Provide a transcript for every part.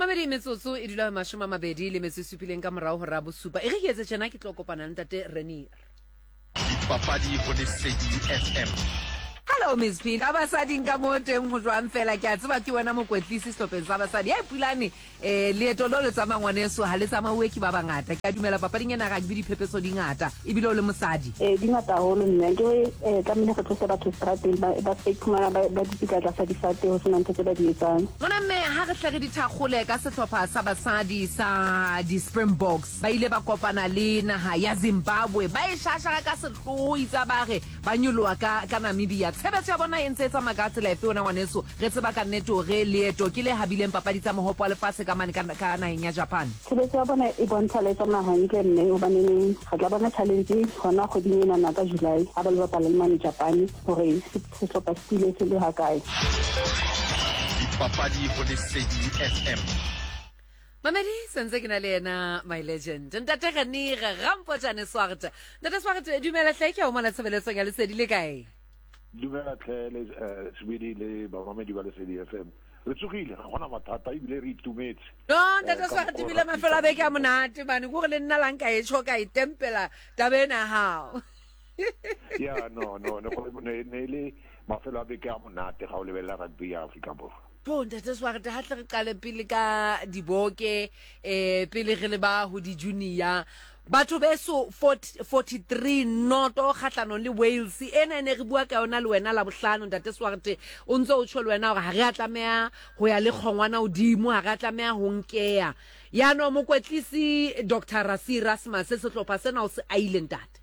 Mamedi metsotso e dula mashome a mabedi le metso e supileng ka morao ho rabo supa e re ke etse tjena ke tlo kopana le ntate Renier. Dipapadi ho Lesedi FM. Hello Miss Pin, abasadi nka mo teng ho jwang fela ke a tseba ke wena mokwetlisi sehlopheng sa basadi ya pulane leeto lo le tsamaya ngwaneso ha le tsamauwe ke ba bangata ke a dumela papading ena rugby diphephetso di ngata ebile o le mosadi di ngata haholo nna ke tlamehile go tlosa batho strateng ba sa iphumana ba dipika tla sa difate ho sena ntho tse ba di etsang. Mona mme ha re hle re di thakgole ka sehlopha sa basadi sa di-Springboks ba ile ba kopana le naha ya Zimbabwe ba e shashara ka sehloho itsa ba re ba nyoloha ka Namibia. Tshebetso ya bona e ntse e tsamaya ka tsela efe ona ngwaneso re tseba ka nnete hore leeto ke le habileng papadi tsa mohopo wa lefatshe ka mane ka naheng ya Japan. Tshebetso ya bona e bontsha le tsamaya hantle mme hobaneng ga tla bona challenge hona kgweding ena ka July ha ba le bapala le mane Japan hore sehlopha se ile se le ha kae. Dipapadi ho Lesedi FM. Mamedi sentse ke na le ena my legend ntate Renier Rampotjane Swart. Ntate Swart dumela hle ke o mona tshebeletso ya Lesedi le kae? Dumela tlhele Swedi le ba mamedi ba Lesedi FM. Re tsogile ga gona mathata ebile re itumetse. No ntate Swart bile mafela beke a monate bane go le nna lang ka e tshoka e tempela tabena hao. Ya no ne le mafelo a beke a monate ga o lebella rugby ya Afrika Borwa. Ntate Swart ha tle re qale pele ka diboke pele re le ba ho di junior batho beso 43 noto kgatlanong le Wales ena ne re bua ka yona le wena la bohlano ntate Swart o ntse o tshwe le wena hore ha re a tlameha ho ya le kgongwana hodimo ha re a tlameha ho nkeya ya no mokwetlisi Dr Rassie Erasmus se sehlopha sena o se aile ntate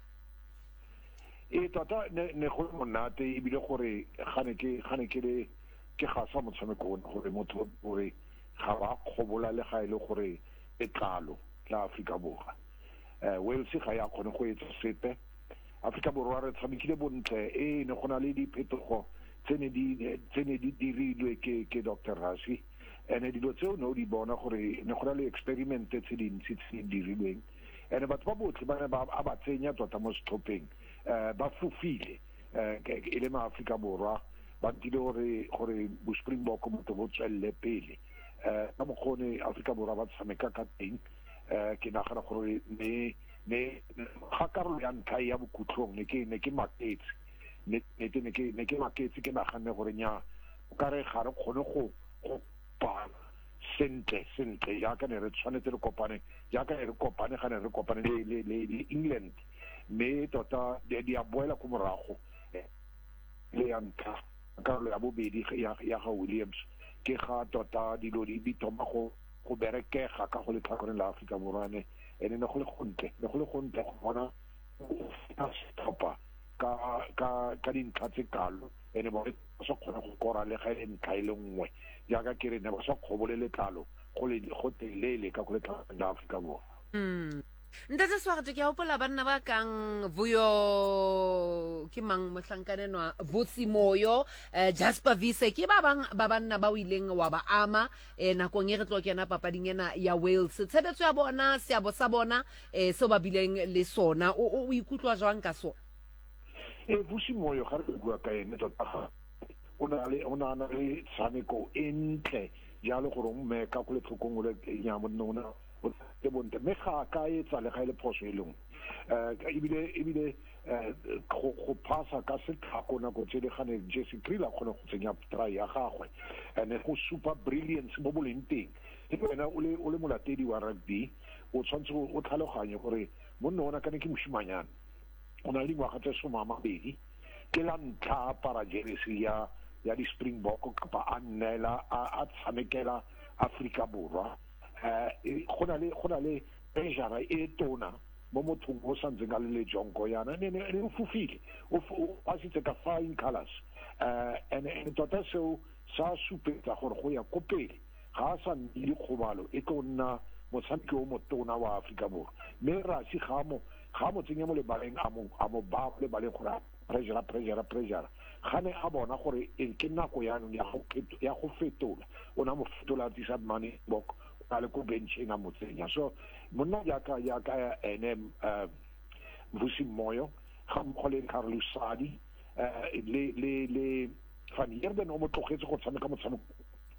tota ne go monate ebile gore gane ke le ke ga sa motshameko gore motho gore ga ba khobola le ga ile gore e tlalo la Afrika Borwa Wales ga ya khone go etsa sepe Afrika Borwa re tshamekile bontle ne gona le diphetogo tsene di dirilwe ke Dr Rassie ene dilo tseo no di bona gore ne gona le experiment tse dintsi tse dirilweng ene batho ba botlhe ba ba tsenya tota mo stopeng ba fufile e le ma Afrika Borwa ba dile gore bo Springbok motho bo tswelle pele ka mokgone Afrika Borwa ba tshameka ka teng ke nagana gore ne ga karolo ya ntlha ya bokutlong ne ke maketse ne ke maketse ke nagane gore nya o ka re ga re kgone go pa sentle ya ka ne re tshwanetse re kopane ya ka re kopane ga ne re kopane le England me tota di a boela go morago le ya ntlha karolo ya bobedi ya ga Williams ke ga tota dilo di thoma go berekega ka go le tlhakoreng la Afrika Borwa ne ene ne go le gontle go bona a stopa ka dintlha tse kalo ene ba se kgona go kora le ga e ntlha e le nngwe jaaka ke re ne ba sa kgobole letlalo go telele ka go le tlhakoreng la Afrika Borwa. Ntate Swart ke a hopola banna ba kang Vuyo ke mang mohlankanenwa Vusi Moyo Jasper Vise ke ba banna ba o ileng wa ba ama nakong e re tlo kena papading ena ya Wales tshebetso ya bona seabo sa bona se ba bileng le sona o ikutlwa jwang ka sona Vusi Moyo ga re bua ka ene tota o na le tshameko entle jalo gore mme ka go le tlhokong le nya mo nona te bonte me ga ka etsa le ga ile phoso e leng ebile go pasa ka se tlhako na go tsele gane Jesse Krila khona go tsenya try ya gagwe ene go super brilliance mo bolenteng ke wena o le molatedi wa rugby o tshwantse o tlhaloganye gore mo nona ka ne ke moshimanyana o na le ngwaga tse 12 ke la ntlha para jersey ya di Springbok kapa a nnela a tshamekela Afrika Borwa gona le pressure e tona mo mothong o santse ga le jonko yana ne o fufile o pasitse ka fine colors and tota so sa supetsa gore go ya kopele ga sa di khobalo e tona motshameki o motona wa Afrika Borwa me Rassie ga mo tsenya mo le baleng a mo ba le baleng gore pressure gane a bona gore ke nako ya go fetola ona mo fetola tsa money bok le ko benching a motsenya so monna ya ka Vusi Moyo ga mo le Carlos Sadi le Van Heerden o mo tlogetse go tshameka motshameko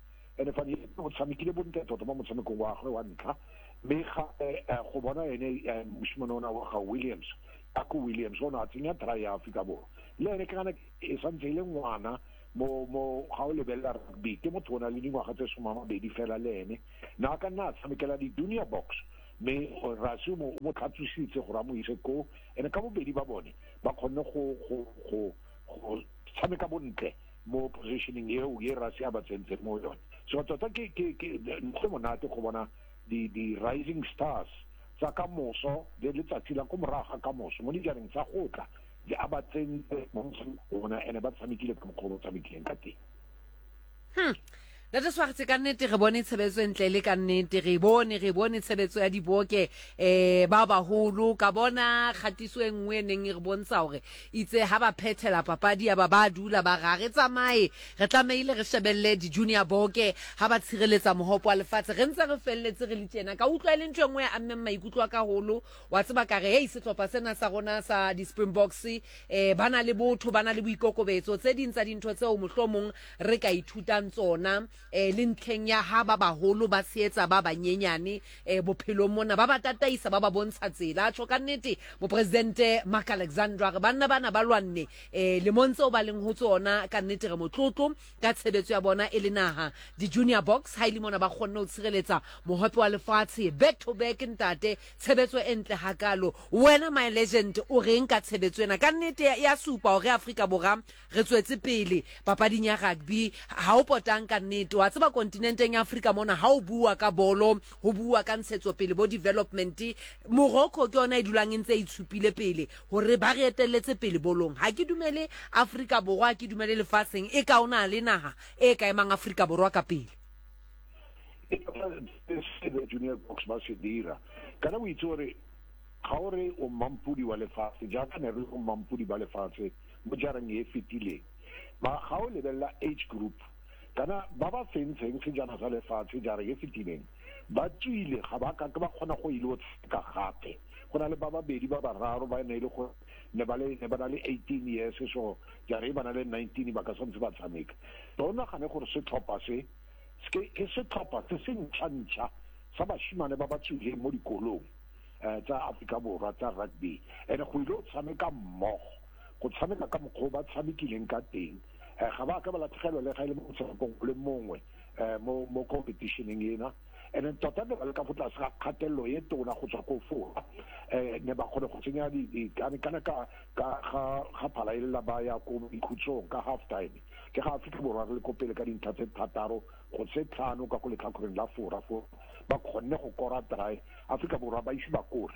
ene fane o tshamekile bontle tota mo motshamekong wa gagwe wa ntlha mme go bona ene mosimane ona wa ga Williams Aku Williams ona a tsenya try ya Afrika Borwa le ene ke gana e santse ile ngwana mo ga o lebella rugby ke motho ona le dingwaga tse 20 fela le ene na ka nna tshamekela di Junior Box me ra se mo tlhatsisitse gore a mo ise ko ene ka bobedi ba bone ba kgonne go tshameka bontle mo positioning eo ye ra se a ba tsentse mo yone so tota ke ntse monate go bona di rising stars tsa ka moso de letsatsi la go moraga ka moso mo dijareng tsa go tla di abatsentse mo ona ene ba tshamekile ka mokgwa o tshamekileng ka teng Let us watch ka nnete re bone tshebetso entle le ka nnete re bone tshebetso ya diboke ba baholo ka bona khatiso engwe neng re bontsha hore itse ha ba phethela papadi ya ba dula ba re tsamae re tlameile re shebelle di junior boke ha ba tshireletsa mohopo wa lefatshe re ntse re felletse re le tjena ka utlwa le ntwe engwe a mme maikutlo ka holo wa tseba ka re hey setlopha sena sa rona sa di Springboks bana le botho bana le boikokobetso tse dintsa dintho tseo mohlomong re ka ithutang tsona le ntleng ya ha ba baholo ba seetsa ba banyenyane bophelo mona ba tataisa ba bontsha tsela tso ka nnete mo president Mark Alexander re bana ba lwanne le montse o ba leng ho tsona ka nnete re motlotlo ka tshebetso ya bona e le naha di Junior Box ha ile mona ba kgonne ho tshireletsa mohope wa lefatshe back to back ntate tshebetso entle hakalo wena my legend o reng ka tshebetso ena ka nnete ya supa hore Afrika Borwa re tswetse pele papading ya rugby ha o potang ka nnete wa tseba kontinenteng ya Afrika mona ha o bua ka bolo ho bua ka ntshetso pele bo development Morocco ke yona e dulang ntse e tshupile pele hore ba re etelletse pele bolong ha ke dumele Afrika Borwa ke dumele lefatsheng e ka ona le naha e ka emang Afrika Borwa ka pele the Junior Box ba se dira kana o itse hore ga o re o mampudi wa lefatshe jaaka ne re o mampudi ba lefatshe mo jarang e fetile ba ga o lebella age group kana ba ba fentseng se jana sa lefatshe jara e fetileng ba tswile ga ba ka ba kgona go ile o ka gape go na le ba babedi ba bararo ba ne ile go ne ba le 18 years so jara e ba na le 19 ba ka santse ba tshameka bona gane gore se tlhopha se se tlhopha se ntšha sa bashimane ba ba tswile mo dikolong tsa Afrika Borwa tsa rugby ene go ile o tshameka mmogo go tshameka ka mokgwa ba tshamekileng ka teng ga ba ka ba latlhegelwa le ga ile mo tshamekong le mongwe mo competitioneng ena ene tota ne ba le ka fotla sa kgatelelo e tona go tswa ko fola ne ba kgone go tsenya kana ka ga phala ile la ba ya ko ikhutsong ka half time ke ga Afrika Borwa re le kopele ka dintlha tse thataro go tse tlhano ka go le tlhakoreng la fora ba kgonne go kora try Afrika Borwa ba isi ba kore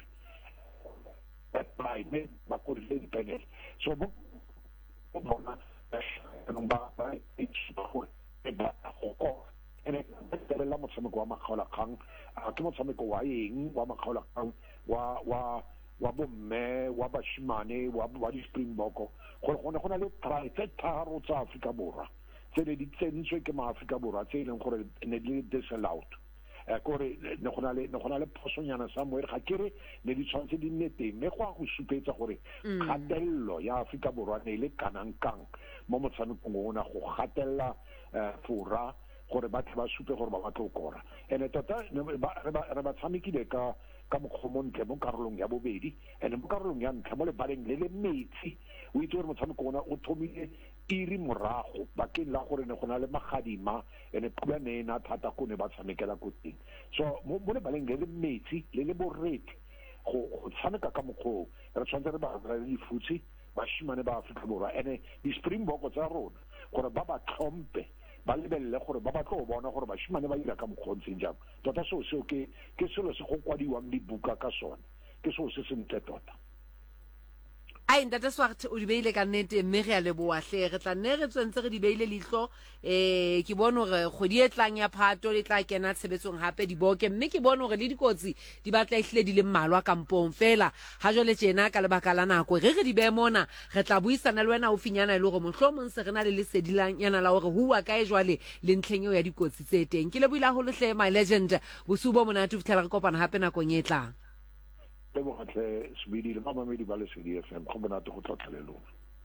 ba kore le penalty so mo bona ba itse ba go go ene la motshameko wa makgaolakgang ke motshameko wa eng wa makgaolakgang wa bomme wa bashimane wa di Springbok go na le try tse tharo tsa Afrika Borwa tse di tsentswe ke ma Afrika Borwa tse leng gore ne di disallowed gore ne go na le phosonyana somewhere ga kere ne di tshwantse di nne teng me go supetsa gore kgatelelo ya Afrika Borwa ne le kanankang mo motshamekong ona go gatella fora gore batho ba supe gore ba batlo kora ene tota re ba tshamekile ka mokgomontle mo karolong ya bobedi ene mo karolong ya ntlha mo le baleng le metsi o itse gore motshameko ona o thomile iri morago bakeng la gore ne go na le magadima ene pula ne na thata ko ne ba tshamekela ko teng so mo le baleng le metsi le borete go tshameka ka mokgwa re tshwanetse re ba re difutsi bashimane ba Afrika Borwa ene di Springbok tsa rona gore ba ba tlhompe ba lebelle gore ba batlo bona gore bashimane ba ira ka mokgontseng jang tota seo ke selo se go kwadiwang dibuka ka sone ke seo se sentle tota ai ntate Swart o di beile ka nnete mme re a leboa hle re tla nne re tswentse re di beile leihlo ke bona gore kgwedi e tlang ya Phato le tla kena tshebetsong hape diboke mme ke bona gore le dikotsi di batla ihle di le mmalwa kampong fela ha jole tjena ka lebaka la nako re di be mona re tla buisana le wena o finyana ile gore mohlomong se rena le lesedilang yana la hore huwa kae jwale le ntlheng eo ya dikotsi tse teng ke le buila ho le hle my legend bosubo mona tu fitela re kopana hape nakong e tlang le mo gatle sebedi le mamamedi ba le SEDI FM go bonate go tlhotlhelelong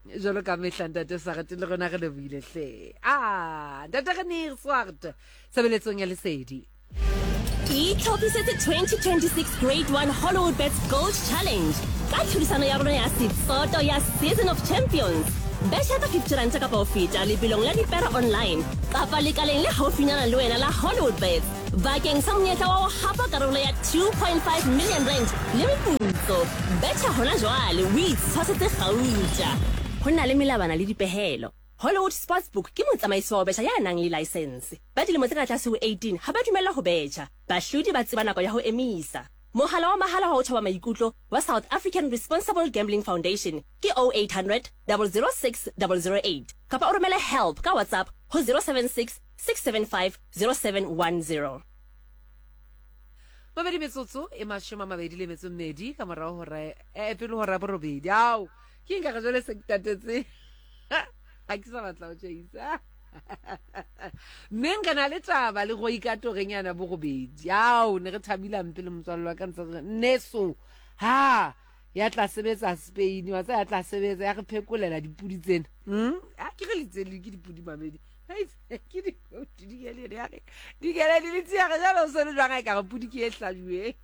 jalo ka mehla ntate Swart le gona re lebile hle ntate re ne Swart sebeletsong ya lesedi Itlhopisetse 2026 Grade 1 Hollywood Bets Gold Challenge ka tlhodisano ya rona ya Sitsoto ya Season of Champions. Besha ka 50 rand ka profita le bilong la dipera online. Kapa lekaleng le haufinyana le wena la Hollywood Bets. Bakeng sa monyetla wa ho hapa karolo ya 2.5 million rand le meputso. Besha hona jwale o itshwasetse gauta. Ho na le melabana le dipehelo. Hollywood Sportsbook ke motsamaiso wa betjha ya nang le license. Ba dilemo tse ka tlase ho 18 ha ba dumella ho betjha. Bahlodi ba tseba nako ya ho emisa. Mohala wa mahala wa ho tshaba maikutlo wa South African Responsible Gambling Foundation ke 0800 006 008. Kapa o romela help ka WhatsApp ho 076 675 0710. Mabedi metsotso e mashome mabedi le metso mmedi ka morao hore pele hore borobedi ao ke nka ga jole sektatetse ha ke sa batla ho tshisa menga na le taba le go ikatorenyana borobedi ao ne re thabila mpele motswallo wa ka ntse neso ya tla sebetsa Spain wa tsa ya tla sebetsa ya re phekolela dipudi tsena ke re litsele ke dipudi mamedi ke di gele di le tsia ga jalo se le jwanga ka pudi ke e hlajuwe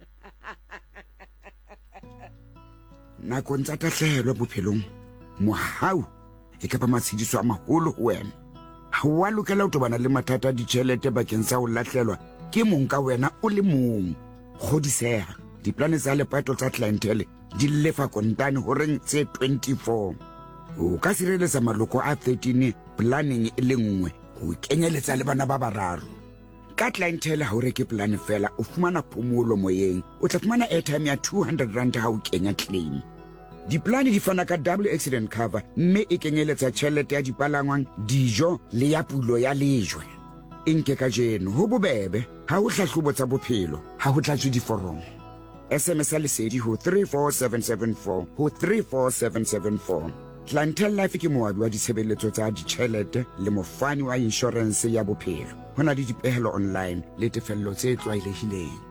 na kontsa tahlelo bophelong mohau e ka ba matshidiso a maholo ho wena ha wa lokela ho tobana le mathata a ditjhelete bakeng sa ho lahlelwa ke mong ka wena o le mong godiseha diplane tsa lepato tsa clientele di lefa kontane ho reng tse 24 o ka sireletsa maloko a 13 planning e le nngwe ho kenyeletsa le bana ba bararo ka clientele ha o reke plan fela o fumana phomolo moyeng o tla fumana airtime ya 200 rand ha o kenya claim. Diplane di fana ka double accident cover mme e kenyeletsa tjhelete ya dipalangwang dijo le ya pulo ya lejwe enke ka jeno ho bobebe ha o hlahlobo tsa bophelo ha ho tlatswe diforomo SMS lesedi ho 34774 ho 34774 Clientele Life ke moabi wa ditshebeletso tsa ditjhelete le mofani wa insurance ya bophelo hona le dipehelo online le tefello tse tlwaelehileng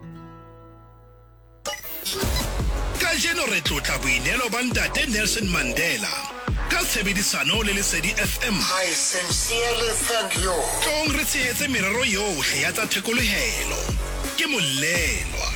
Jeno re tlotla boinelo ba ntate Nelson Mandela ka tshebedisano le Lesedi FM. I sincerely thank you. Tong re tsetse merero yohle ya tsa thekolohelo ke molelwa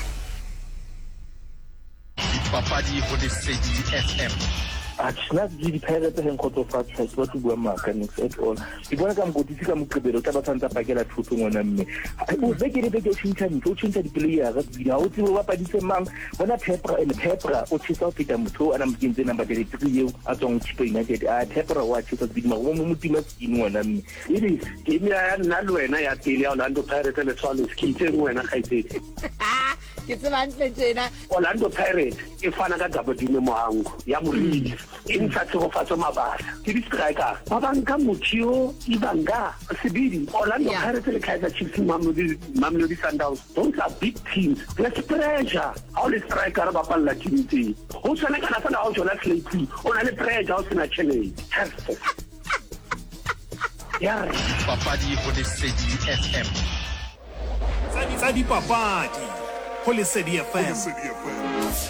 Dipapadi ho Lesedi FM. Atsna di diphelete heng khotsofatsa ke batho bua mechanics at all ke bona ka mokotisi ka mokebelo tla ba tsantsa pakela thuto ngwana mme o beke le beke o tshintsa di-player ga di ha o tsebe ba paditse mang bona Pepra o tshisa o feta motho ana mokentse number 33 eo a tsong Chico United Pepra wa tshisa bidima go mo motima skin ngwana mme ile ke ya nna le wena ya tele ya Orlando Pirates le tswalo skitse wena ga itsetse ke tseba ntle tjena Orlando Pirates e fana ka gabodime mohango ya moridi in fact go fatso mabala ke di striker ba banka motho ibanga sebidi Orlando Pirates le Kaizer Chiefs Mamelodi Sundowns those are big teams there's pressure how the striker ba palla tshintsi ho tsena kana fana o jona Slate o na le pressure o sena challenge ya Papadi ho Lesedi FM. Tsa dipapadi ho Lesedi FM.